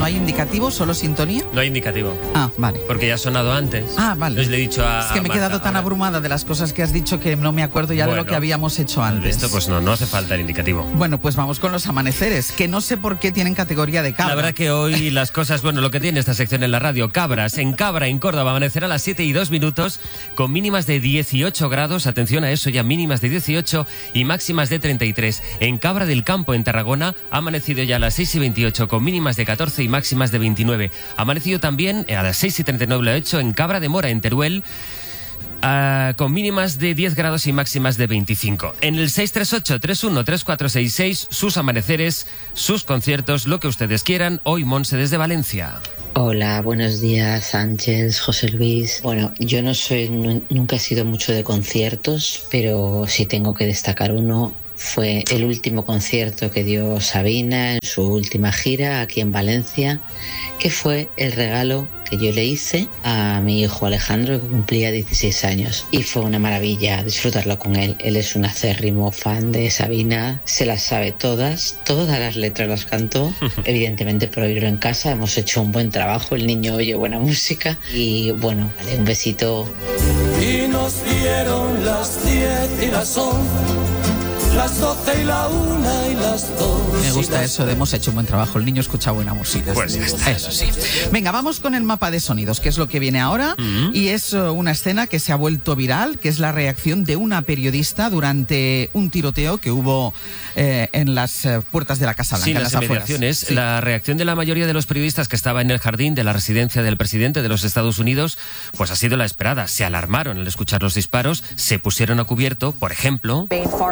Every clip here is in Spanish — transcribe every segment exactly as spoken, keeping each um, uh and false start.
¿No hay indicativo, solo sintonía? No hay indicativo. Ah, vale. Porque ya ha sonado antes. Ah, vale. Entonces le he dicho a Es que me he Marta, quedado tan ahora... abrumada de las cosas que has dicho que no me acuerdo ya bueno, de lo que habíamos hecho antes. Esto pues no, no hace falta el indicativo. Bueno, pues vamos con los amaneceres, que no sé por qué tienen categoría de cabra. La verdad que hoy las cosas, bueno, lo que tiene esta sección en la radio, cabras. En Cabra, en Córdoba, amanecerá a las siete y dos minutos con mínimas de dieciocho grados. Atención a eso, ya mínimas de dieciocho y máximas de treinta y tres. En Cabra del Campo, en Tarragona, ha amanecido ya a las seis y veintiocho con mínimas de catorce y máximas de veintinueve. Ha amanecido también a las seis y treinta y nueve lo ha hecho en Cabra de Mora, en Teruel, Uh, con mínimas de diez grados y máximas de veinticinco. En el seis tres ocho, tres uno tres cuatro seis seis, sus amaneceres, sus conciertos, lo que ustedes quieran. Hoy Monse desde Valencia. Hola, buenos días, Sánchez, José Luis. Bueno, yo no soy, no, nunca he sido mucho de conciertos, pero si tengo que destacar uno, fue el último concierto que dio Sabina en su última gira aquí en Valencia, que fue el regalo que yo le hice a mi hijo Alejandro, que cumplía dieciséis años. Y fue una maravilla disfrutarlo con él. Él es un acérrimo fan de Sabina, se las sabe todas, todas las letras las cantó. Evidentemente por oírlo en casa hemos hecho un buen trabajo, el niño oye buena música. Y bueno, vale, un besito. Y nos dieron las diez y las once, las doce y la una y las dos. Me gusta eso de hemos hecho un buen trabajo, el niño escucha buena música. Pues ya está. Eso sí. Venga, vamos con el mapa de sonidos, que es lo que viene ahora. Mm-hmm. Y es una escena que se ha vuelto viral, que es la reacción de una periodista durante un tiroteo que hubo eh, en las eh, puertas de la Casa Blanca. Sí, en en las, las inmediaciones. Sí. La reacción de la mayoría de los periodistas que estaba en el jardín de la residencia del presidente de los Estados Unidos, pues ha sido la esperada. Se alarmaron al escuchar los disparos, se pusieron a cubierto, por ejemplo...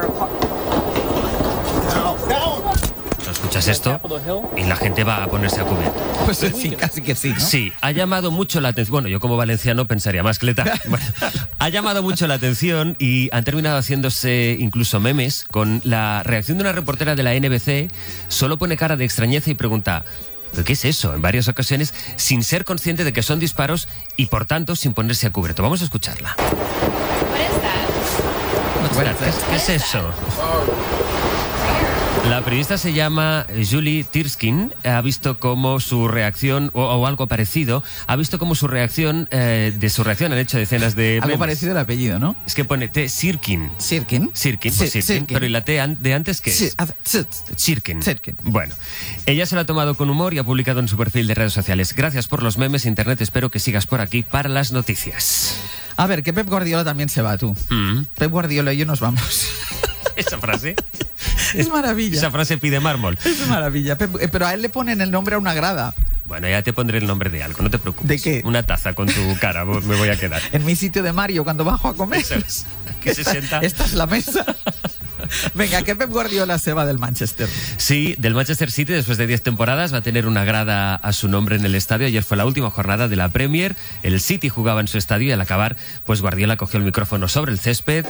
Escuchas esto y la gente va a ponerse a cubierto. Pues sí, casi que sí, ¿no? Sí, ha llamado mucho la atención. Bueno, yo como valenciano pensaría más, Cleta. Bueno, ha llamado mucho la atención y han terminado haciéndose incluso memes con la reacción de una reportera de la N B C. Solo pone cara de extrañeza y pregunta: ¿pero qué es eso? En varias ocasiones, sin ser consciente de que son disparos y por tanto sin ponerse a cubierto. Vamos a escucharla. ¿Qué es eso? La periodista se llama Julie Tirskin. Ha visto cómo su reacción, o, o algo parecido, ha visto cómo su reacción, eh, de su reacción han hecho decenas de memes. Algo parecido al apellido, ¿no? Es que pone T. Sirkin. ¿Sirkin? Sirkin, pues Sí, Sirkin. Sirkin. Pero ¿y la T an- de antes qué es? Sirkin. Sirkin. Bueno, ella se lo ha tomado con humor y ha publicado en su perfil de redes sociales: gracias por los memes, internet, espero que sigas por aquí para las noticias. A ver, que Pep Guardiola también se va, tú. Mm. Pep Guardiola y yo nos vamos. Esa frase... Es maravilla. Esa frase pide mármol. Es maravilla. Pero a él le ponen el nombre a una grada. Bueno, ya te pondré el nombre de algo, no te preocupes. ¿De qué? Una taza con tu cara, me voy a quedar. En mi sitio de Mario, cuando bajo a comer. Eso es. Que se sienta. Esta es la mesa. Venga, que Pep Guardiola se va del Manchester. Sí, del Manchester City, después de diez temporadas, va a tener una grada a su nombre en el estadio. Ayer fue la última jornada de la Premier. El City jugaba en su estadio y al acabar, pues Guardiola cogió el micrófono sobre el césped.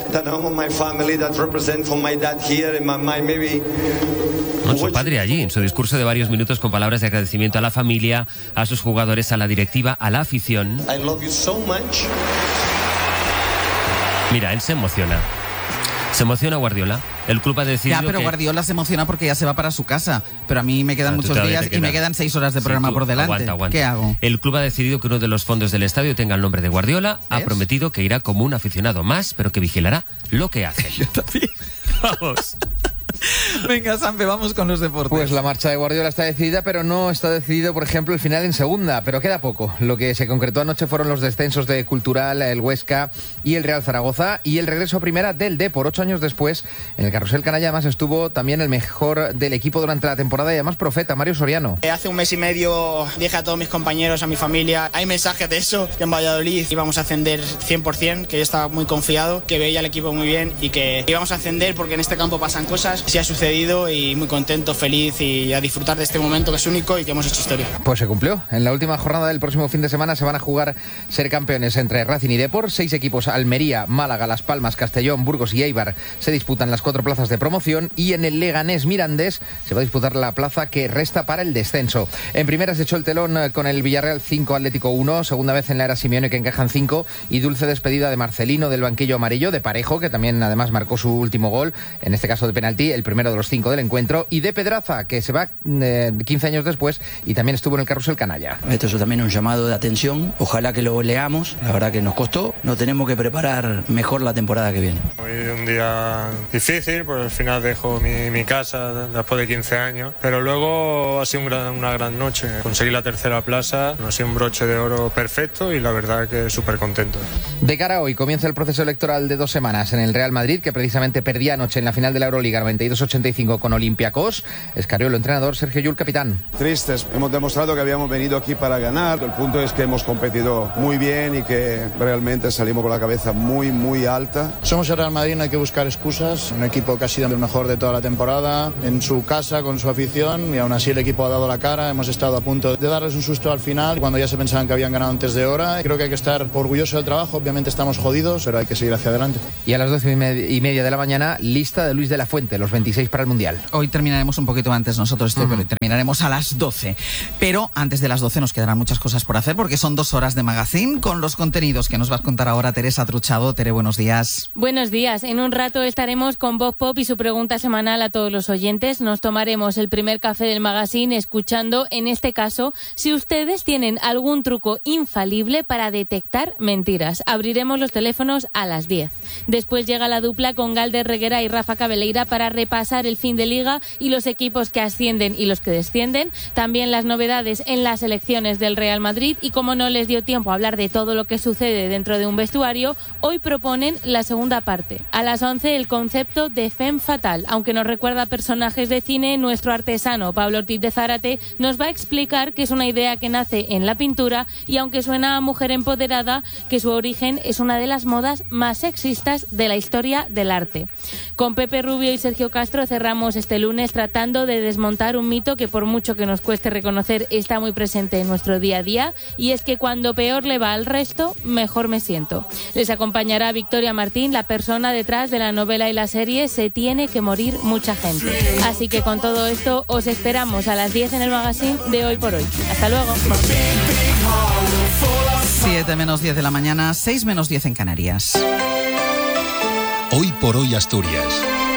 Con su padre allí, en su discurso de varios minutos con palabras de agradecimiento a la familia, a sus jugadores, a la directiva, a la afición. I love you so much. Mira, él se emociona. Se emociona Guardiola. El club ha decidido Ya, pero que... Guardiola se emociona porque ya se va para su casa. Pero a mí me quedan Ah, tú muchos todavía días te y queda. me quedan seis horas de programa Sí, tú, por delante. Aguanta, aguanta. ¿Qué hago? El club ha decidido que uno de los fondos del estadio tenga el nombre de Guardiola. ¿Ves? Ha prometido que irá como un aficionado más, pero que vigilará lo que hace. Yo también. Vamos. Venga, Sampe, vamos con los deportes. Pues la marcha de Guardiola está decidida, pero no está decidido, por ejemplo, el final en segunda, pero queda poco. Lo que se concretó anoche fueron los descensos de Cultural, el Huesca y el Real Zaragoza, y el regreso a primera del Depor. Ocho años después, en el carrusel canalla, además estuvo también el mejor del equipo durante la temporada y además profeta, Mario Soriano. Hace un mes y medio dije a todos mis compañeros, a mi familia, hay mensajes de eso, que en Valladolid íbamos a ascender cien por ciento, que yo estaba muy confiado, que veía al equipo muy bien y que íbamos a ascender porque en este campo pasan cosas. Sí ha sucedido y muy contento, feliz y a disfrutar de este momento que es único y que hemos hecho historia. Pues se cumplió. En la última jornada del próximo fin de semana se van a jugar ser campeones entre Racing y Depor. Seis equipos: Almería, Málaga, Las Palmas, Castellón, Burgos y Eibar se disputan las cuatro plazas de promoción, y en el Leganés Mirandés se va a disputar la plaza que resta para el descenso. En primera se echó el telón con el Villarreal cinco, Atlético uno, segunda vez en la era Simeone que encajan cinco, y dulce despedida de Marcelino del banquillo amarillo, de Parejo, que también además marcó su último gol, en este caso de penalti. El el primero de los cinco del encuentro, y de Pedraza, que se va eh, quince años después y también estuvo en el carrusel canalla. Esto es también un llamado de atención, ojalá que lo leamos, la verdad que nos costó, no tenemos que preparar mejor la temporada que viene. Hoy un día difícil, pues al final dejo mi, mi casa después de quince años, pero luego ha sido un gran, una gran noche. Conseguí la tercera plaza, ha sido un broche de oro perfecto y la verdad que súper contento. De cara a hoy comienza el proceso electoral de dos semanas en el Real Madrid, que precisamente perdía anoche en la final de la Euroliga noventa y dos ochenta y cinco con Olympiacos. Escariolo, entrenador, Sergio Llull, capitán. Tristes, hemos demostrado que habíamos venido aquí para ganar. El punto es que hemos competido muy bien y que realmente salimos con la cabeza muy, muy alta. Somos el Real Madrid, no hay que buscar excusas. Un equipo que ha sido el mejor de toda la temporada, en su casa, con su afición, y aún así el equipo ha dado la cara. Hemos estado a punto de darles un susto al final, cuando ya se pensaban que habían ganado antes de hora. Creo que hay que estar orgulloso del trabajo. Obviamente estamos jodidos, pero hay que seguir hacia adelante. Y a las doce y media de la mañana, lista de Luis de la Fuente, los veintiséis para el Mundial. Hoy terminaremos un poquito antes nosotros, este, uh-huh. pero terminaremos a las doce. Pero antes de las doce nos quedarán muchas cosas por hacer, porque son dos horas de magazine con los contenidos que nos va a contar ahora Teresa Truchado. Tere, buenos días. Buenos días. En un rato estaremos con Bob Pop y su pregunta semanal a todos los oyentes. Nos tomaremos el primer café del magazine escuchando, en este caso, si ustedes tienen algún truco infalible para detectar mentiras. Abriremos los teléfonos a las diez. Después llega la dupla con Galder Reguera y Rafa Cabeleira para repasar el fin de liga y los equipos que ascienden y los que descienden. También las novedades en las elecciones del Real Madrid, y como no les dio tiempo a hablar de todo lo que sucede dentro de un vestuario, hoy proponen la segunda parte. A las once, el concepto de femme fatale. Aunque nos recuerda a personajes de cine, nuestro artesano Pablo Ortiz de Zárate nos va a explicar que es una idea que nace en la pintura, y aunque suena a mujer empoderada, que su origen es una de las modas más sexistas de la historia del arte. Con Pepe Rubio y Sergio Castro cerramos este lunes tratando de desmontar un mito que, por mucho que nos cueste reconocer, está muy presente en nuestro día a día, y es que cuando peor le va al resto, mejor me siento. Les acompañará Victoria Martín, la persona detrás de la novela y la serie Se tiene que morir mucha gente. Así que con todo esto os esperamos a las diez en el magazine de Hoy por Hoy. Hasta luego. siete menos diez de la mañana, seis menos diez en Canarias. Hoy por Hoy Asturias.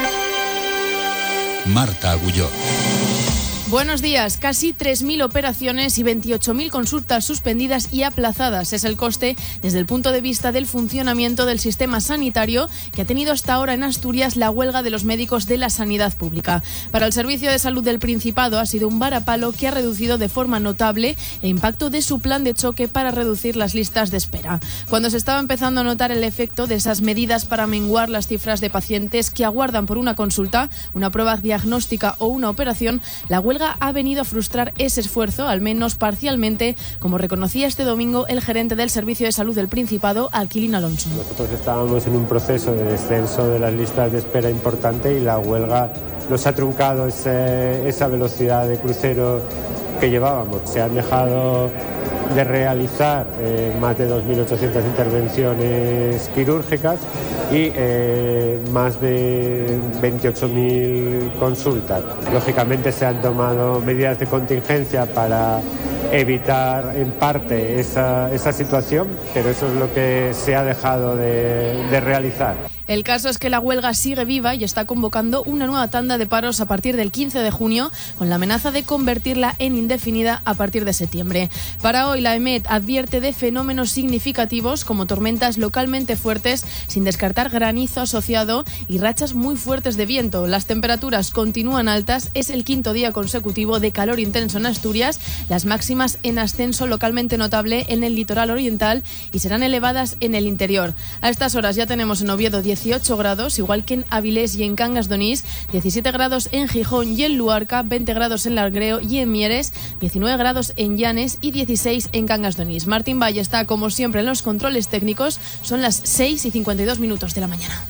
Marta Agulló. Buenos días. Casi tres mil operaciones y veintiocho mil consultas suspendidas y aplazadas. Es el coste desde el punto de vista del funcionamiento del sistema sanitario que ha tenido hasta ahora en Asturias la huelga de los médicos de la sanidad pública. Para el Servicio de Salud del Principado ha sido un varapalo que ha reducido de forma notable el impacto de su plan de choque para reducir las listas de espera. Cuando se estaba empezando a notar el efecto de esas medidas para menguar las cifras de pacientes que aguardan por una consulta, una prueba diagnóstica o una operación, la huelga ha venido a frustrar ese esfuerzo, al menos parcialmente, como reconocía este domingo el gerente del Servicio de Salud del Principado, Aquilín Alonso. Nosotros estábamos en un proceso de descenso de las listas de espera importante y la huelga nos ha truncado ese, esa velocidad de crucero que llevábamos. Se han dejado de realizar eh, más de dos mil ochocientas intervenciones quirúrgicas y eh, más de veintiocho mil consultas. Lógicamente se han tomado medidas de contingencia para evitar en parte esa, esa situación, pero eso es lo que se ha dejado de, de realizar. El caso es que la huelga sigue viva y está convocando una nueva tanda de paros a partir del quince de junio, con la amenaza de convertirla en indefinida a partir de septiembre. Para hoy, la EMET advierte de fenómenos significativos como tormentas localmente fuertes, sin descartar granizo asociado y rachas muy fuertes de viento. Las temperaturas continúan altas, es el quinto día consecutivo de calor intenso en Asturias, las máximas en ascenso localmente notable en el litoral oriental y serán elevadas en el interior. A estas horas ya tenemos en Oviedo dieciocho grados, igual que en Avilés y en Cangas de Onís, diecisiete grados en Gijón y en Luarca, veinte grados en Langreo y en Mieres, diecinueve grados en Llanes y dieciséis en Cangas de Onís. Martín Valle está, como siempre, en los controles técnicos. Son las seis y cincuenta y dos minutos de la mañana.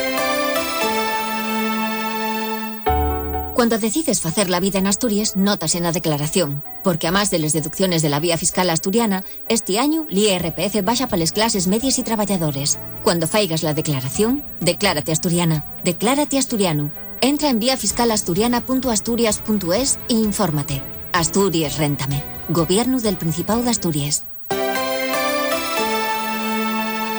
Cuando decides facer la vida en Asturias, notas en la declaración. Porque a más de las deducciones de la vía fiscal asturiana, este año l'I R P F baja para las clases medias y trabajadores. Cuando faigas la declaración, declárate asturiana. Declárate asturiano. Entra en vía fiscal asturiana punto asturias punto es e infórmate. Asturias Réntame. Gobierno del Principado de Asturias.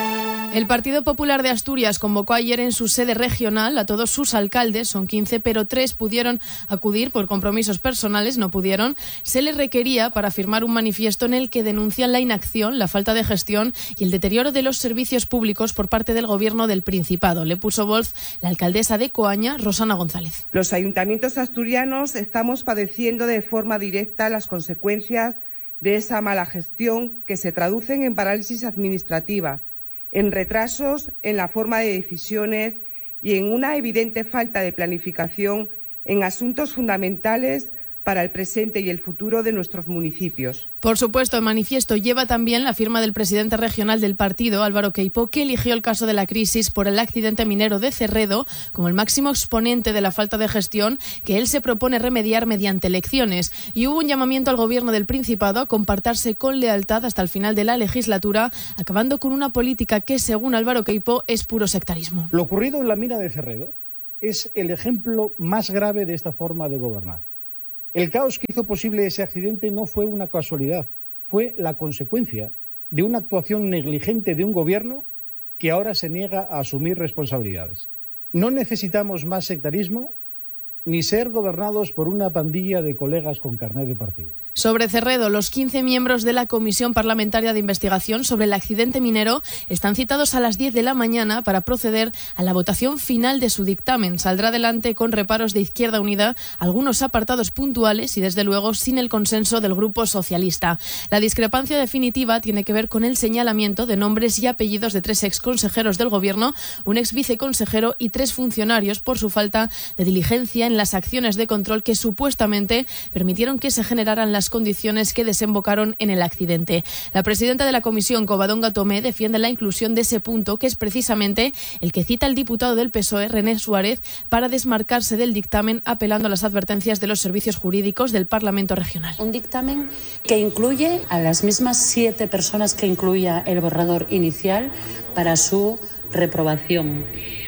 El Partido Popular de Asturias convocó ayer en su sede regional a todos sus alcaldes, son quince, pero tres pudieron acudir por compromisos personales, no pudieron. Se les requería para firmar un manifiesto en el que denuncian la inacción, la falta de gestión y el deterioro de los servicios públicos por parte del Gobierno del Principado. Le puso voz la alcaldesa de Coaña, Rosana González. Los ayuntamientos asturianos estamos padeciendo de forma directa las consecuencias de esa mala gestión que se traducen en parálisis administrativa, en retrasos en la forma de decisiones y en una evidente falta de planificación en asuntos fundamentales para el presente y el futuro de nuestros municipios. Por supuesto, el manifiesto lleva también la firma del presidente regional del partido, Álvaro Queipo, que eligió el caso de la crisis por el accidente minero de Cerredo como el máximo exponente de la falta de gestión que él se propone remediar mediante elecciones. Y hubo un llamamiento al Gobierno del Principado a comportarse con lealtad hasta el final de la legislatura, acabando con una política que, según Álvaro Queipo, es puro sectarismo. Lo ocurrido en la mina de Cerredo es el ejemplo más grave de esta forma de gobernar. El caos que hizo posible ese accidente no fue una casualidad, fue la consecuencia de una actuación negligente de un gobierno que ahora se niega a asumir responsabilidades. No necesitamos más sectarismo ni ser gobernados por una pandilla de colegas con carné de partido. Sobre Cerredo, los quince miembros de la Comisión Parlamentaria de Investigación sobre el accidente minero están citados a las diez de la mañana para proceder a la votación final de su dictamen. Saldrá adelante con reparos de Izquierda Unida, algunos apartados puntuales y, desde luego, sin el consenso del Grupo Socialista. La discrepancia definitiva tiene que ver con el señalamiento de nombres y apellidos de tres exconsejeros del Gobierno, un exviceconsejero y tres funcionarios por su falta de diligencia en las acciones de control que supuestamente permitieron que se generaran las condiciones que desembocaron en el accidente. La presidenta de la comisión, Covadonga Tomé, defiende la inclusión de ese punto, que es precisamente el que cita el diputado del P S O E, René Suárez, para desmarcarse del dictamen, apelando a las advertencias de los servicios jurídicos del Parlamento Regional. Un dictamen que incluye a las mismas siete personas que incluía el borrador inicial para su reprobación,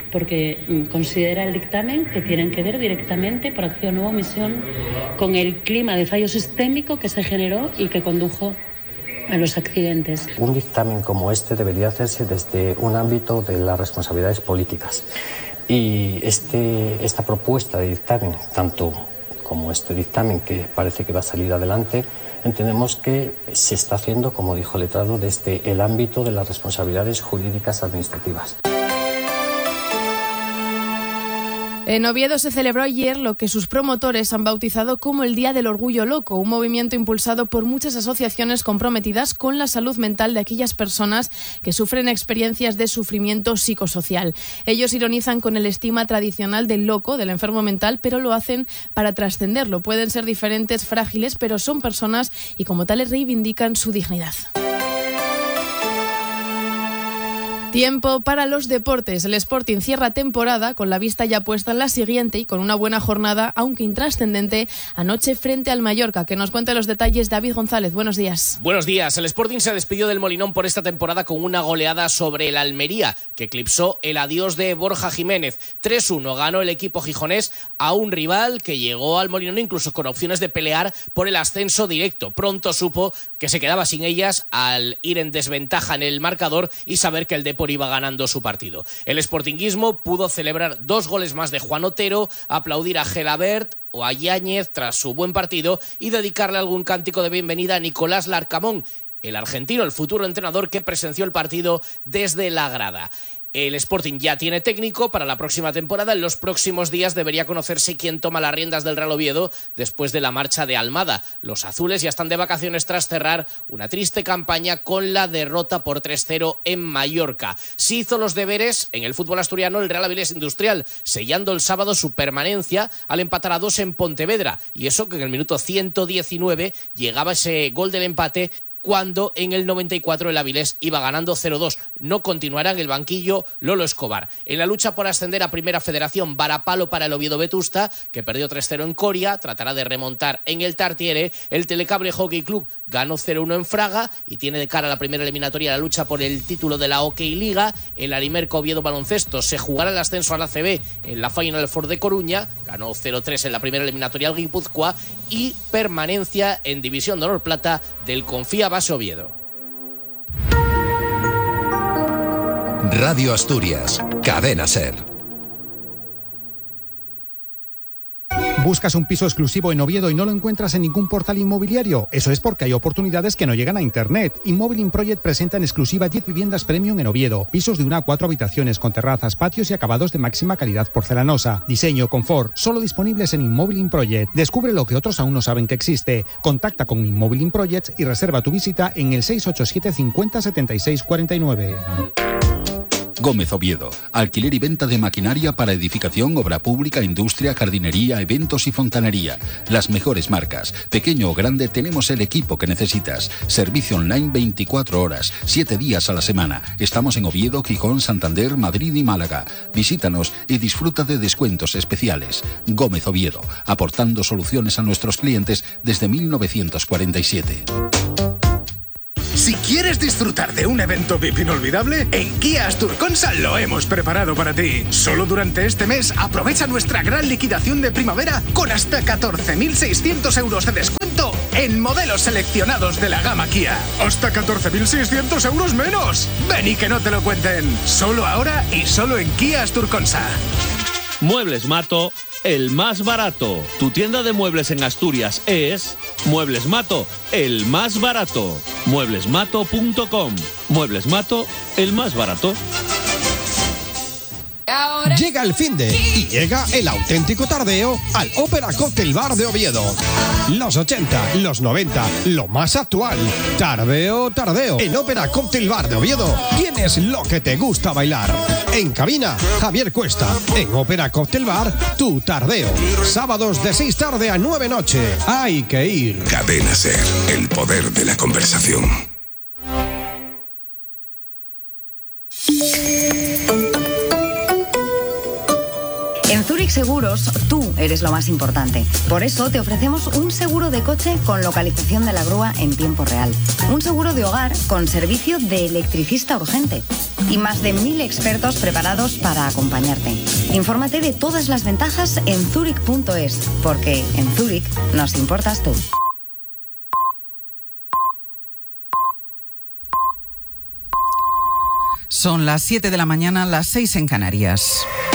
porque considera el dictamen que tienen que ver directamente, por acción o omisión, con el clima de fallo sistémico que se generó y que condujo a los accidentes. Un dictamen como este debería hacerse desde un ámbito de las responsabilidades políticas. Y este, esta propuesta de dictamen, tanto como este dictamen que parece que va a salir adelante, entendemos que se está haciendo, como dijo el letrado, desde el ámbito de las responsabilidades jurídicas administrativas. En Oviedo se celebró ayer lo que sus promotores han bautizado como el Día del Orgullo Loco, un movimiento impulsado por muchas asociaciones comprometidas con la salud mental de aquellas personas que sufren experiencias de sufrimiento psicosocial. Ellos ironizan con el estigma tradicional del loco, del enfermo mental, pero lo hacen para trascenderlo. Pueden ser diferentes, frágiles, pero son personas y como tales reivindican su dignidad. Tiempo para los deportes. El Sporting cierra temporada con la vista ya puesta en la siguiente y con una buena jornada, aunque intrascendente, anoche frente al Mallorca. Que nos cuente los detalles David González. Buenos días. Buenos días. El Sporting se despidió del Molinón por esta temporada con una goleada sobre el Almería, que eclipsó el adiós de Borja Jiménez. tres uno ganó el equipo gijonés a un rival que llegó al Molinón incluso con opciones de pelear por el ascenso directo. Pronto supo que se quedaba sin ellas al ir en desventaja en el marcador y saber que el Depor iba ganando su partido. El sportinguismo pudo celebrar dos goles más de Juan Otero, aplaudir a Gelabert o a Yáñez tras su buen partido y dedicarle algún cántico de bienvenida a Nicolás Larcamón, el argentino, el futuro entrenador que presenció el partido desde la grada. El Sporting ya tiene técnico para la próxima temporada. En los próximos días debería conocerse quién toma las riendas del Real Oviedo después de la marcha de Almada. Los azules ya están de vacaciones tras cerrar una triste campaña con la derrota por tres cero en Mallorca. Sí hizo los deberes en el fútbol asturiano el Real Avilés Industrial, sellando el sábado su permanencia al empatar a dos en Pontevedra. Y eso que en el minuto ciento diecinueve llegaba ese gol del empate, cuando en el noventa y cuatro el Avilés iba ganando cero dos. No continuará en el banquillo Lolo Escobar. En la lucha por ascender a Primera Federación, varapalo para el Oviedo Vetusta, que perdió tres cero en Coria, tratará de remontar en el Tartiere. El Telecable Hockey Club ganó cero uno en Fraga y tiene de cara a la primera eliminatoria la lucha por el título de la Hockey Liga. El Arimerco Oviedo Baloncesto se jugará el ascenso a la A C B en la Final Four de Coruña, ganó cero tres en la primera eliminatoria al Guipúzcoa y permanencia en División de Honor Plata del Confía Base Oviedo. Radio Asturias, Cadena SER. ¿Buscas un piso exclusivo en Oviedo y no lo encuentras en ningún portal inmobiliario? Eso es porque hay oportunidades que no llegan a Internet. Inmobiling Project presenta en exclusiva diez viviendas premium en Oviedo. Pisos de una a cuatro habitaciones con terrazas, patios y acabados de máxima calidad porcelanosa. Diseño, confort, solo disponibles en Inmobiling Project. Descubre lo que otros aún no saben que existe. Contacta con Inmobiling Project y reserva tu visita en el seis ocho siete cincuenta setenta y seis cuarenta y nueve. Gómez Oviedo. Alquiler y venta de maquinaria para edificación, obra pública, industria, jardinería, eventos y fontanería. Las mejores marcas. Pequeño o grande, tenemos el equipo que necesitas. Servicio online veinticuatro horas, siete días a la semana. Estamos en Oviedo, Gijón, Santander, Madrid y Málaga. Visítanos y disfruta de descuentos especiales. Gómez Oviedo. Aportando soluciones a nuestros clientes desde mil novecientos cuarenta y siete. Si quieres disfrutar de un evento V I P inolvidable, en Kia Asturconsa lo hemos preparado para ti. Solo durante este mes aprovecha nuestra gran liquidación de primavera con hasta catorce mil seiscientos euros de descuento en modelos seleccionados de la gama Kia. ¡Hasta catorce mil seiscientos euros menos! Ven y que no te lo cuenten. Solo ahora y solo en Kia Asturconsa. Muebles Mato, el más barato. Tu tienda de muebles en Asturias es Muebles Mato, el más barato. muebles mato punto com. Muebles Mato, el más barato. Llega el finde y llega el auténtico tardeo al Ópera Cocktail Bar de Oviedo. Los ochenta, los noventa, lo más actual. Tardeo, tardeo. En Ópera Cocktail Bar de Oviedo tienes lo que te gusta bailar. En cabina, Javier Cuesta. En Ópera Cocktail Bar, tu tardeo. Sábados de seis tarde a nueve noche. Hay que ir. Cadena SER, el poder de la conversación. En Zurich Seguros, tú eres lo más importante. Por eso te ofrecemos un seguro de coche con localización de la grúa en tiempo real. Un seguro de hogar con servicio de electricista urgente. Y más de mil expertos preparados para acompañarte. Infórmate de todas las ventajas en zurich punto es, porque en Zurich nos importas tú. Son las siete de la mañana, las seis en Canarias.